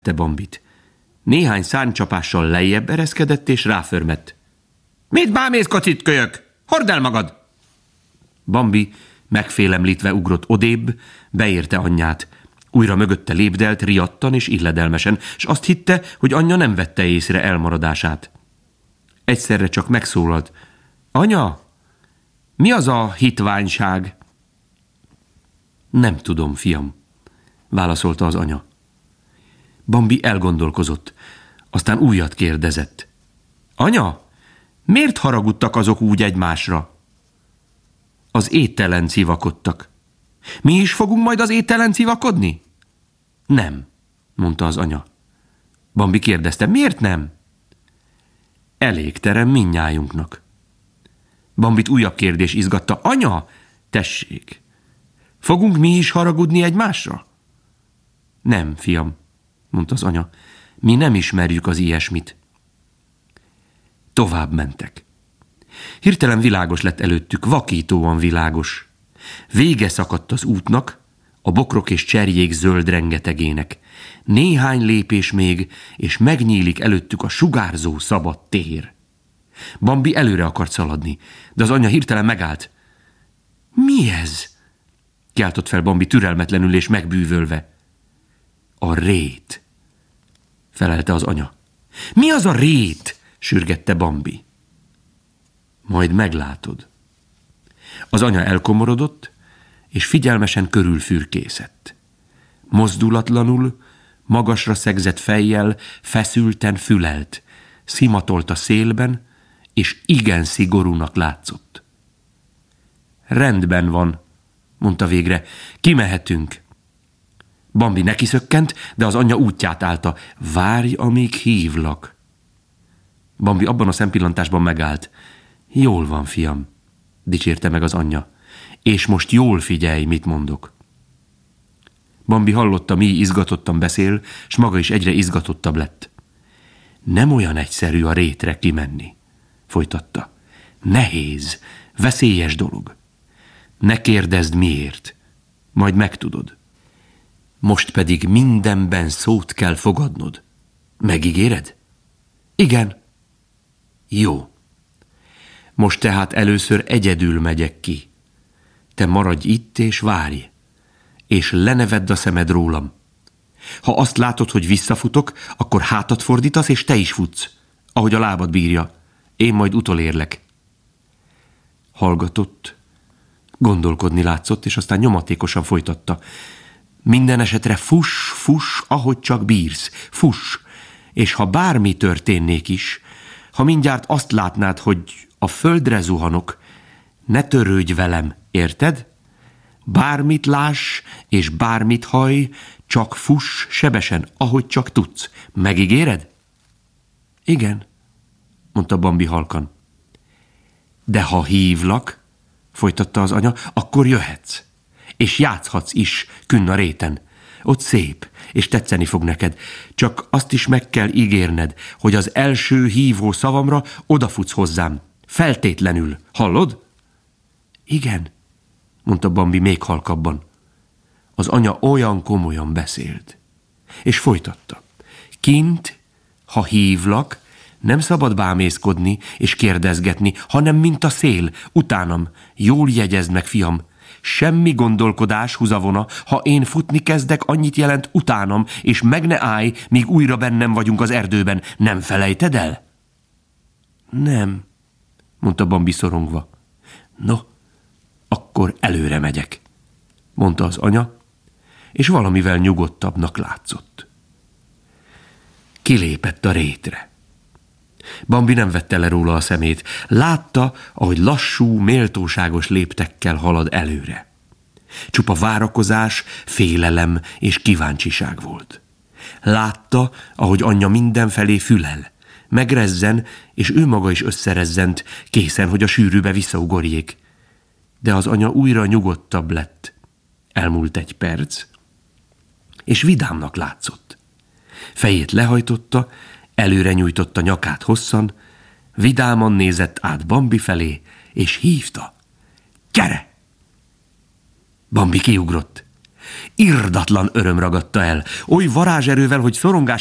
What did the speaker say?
Bambit. Néhány szárnycsapással lejjebb ereszkedett és ráförmett. Mit bámészkodsz itt, kölyök? Hord el magad! Bambi megfélemlítve ugrott odébb, beérte anyját. Újra mögötte lépdelt, riadtan és illedelmesen, s azt hitte, hogy anyja nem vette észre elmaradását. Egyszerre csak megszólalt. Anya, mi az a hitványság? Nem tudom, fiam, válaszolta az anya. Bambi elgondolkozott, aztán újat kérdezett. Anya, miért haragudtak azok úgy egymásra? Az ételen civakodtak. Mi is fogunk majd az ételen civakodni? Nem, mondta az anya. Bambi kérdezte, miért nem? Elég terem mindnyájunknak. Bambit újabb kérdés izgatta. Anya, tessék, fogunk mi is haragudni egymásra? Nem, fiam, mondta az anya, mi nem ismerjük az ilyesmit. Tovább mentek. Hirtelen világos lett előttük, vakítóan világos. Vége szakadt az útnak, a bokrok és cserjék zöld rengetegének. Néhány lépés még, és megnyílik előttük a sugárzó szabad tér. Bambi előre akart szaladni, de az anya hirtelen megállt. Mi ez? Kiáltott fel Bambi türelmetlenül és megbűvölve. A rét, felelte az anya. Mi az a rét? Sürgette Bambi. Majd meglátod. Az anya elkomorodott, és figyelmesen körülfürkészett. Mozdulatlanul, magasra szegzett fejjel, feszülten fülelt, szimatolt a szélben, és igen szigorúnak látszott. Rendben van, mondta végre, kimehetünk. Bambi nekiszökkent, de az anyja útját állta. Várj, amíg hívlak. Bambi abban a szempillantásban megállt. Jól van, fiam, dicsérte meg az anyja. És most jól figyelj, mit mondok. Bambi hallotta, mi izgatottan beszél, s maga is egyre izgatottabb lett. Nem olyan egyszerű a rétre kimenni, folytatta. Nehéz, veszélyes dolog. Ne kérdezd miért, majd megtudod. Most pedig mindenben szót kell fogadnod. Megígéred? Igen. Jó. Most tehát először egyedül megyek ki. Te maradj itt és várj, és lenevedd a szemed rólam. Ha azt látod, hogy visszafutok, akkor hátat fordítasz, és te is futsz, ahogy a lábad bírja. Én majd utolérlek. Hallgatott, gondolkodni látszott, és aztán nyomatékosan folytatta. Minden esetre fuss, ahogy csak bírsz. Fuss, és ha bármi történnék is, ha mindjárt azt látnád, hogy a földre zuhanok, ne törődj velem, érted? Bármit láss, és bármit hallj, csak fuss sebesen, ahogy csak tudsz. Megígéred? Igen, mondta Bambi halkan. De ha hívlak, folytatta az anya, akkor jöhetsz. És játszhatsz is künn a réten. Ott szép, és tetszeni fog neked. Csak azt is meg kell ígérned, hogy az első hívó szavamra odafutsz hozzám. Feltétlenül. Hallod? Igen, mondta Bambi még halkabban. Az anya olyan komolyan beszélt. És folytatta. Kint, ha hívlak, nem szabad bámészkodni és kérdezgetni, hanem mint a szél, utánam. Jól jegyezd meg, fiam. Semmi gondolkodás, húzavona, ha én futni kezdek, annyit jelent utánam, és meg ne állj, míg újra bennem vagyunk az erdőben. Nem felejted el? Nem, mondta Bambi szorongva. No, akkor előre megyek, mondta az anya, és valamivel nyugodtabbnak látszott. Kilépett a rétre. Bambi nem vette le róla a szemét. Látta, ahogy lassú, méltóságos léptekkel halad előre. Csupa várakozás, félelem és kíváncsiság volt. Látta, ahogy anyja mindenfelé fülel. Megrezzen, és ő maga is összerezzent, készen, hogy a sűrűbe visszaugorjék. De az anya újra nyugodtabb lett. Elmúlt egy perc, és vidámnak látszott. Fejét lehajtotta, előre nyújtotta nyakát hosszan, vidáman nézett át Bambi felé, és hívta. Gyere! Bambi kiugrott. Irdatlan öröm ragadta el, oly varázserővel, hogy szorongás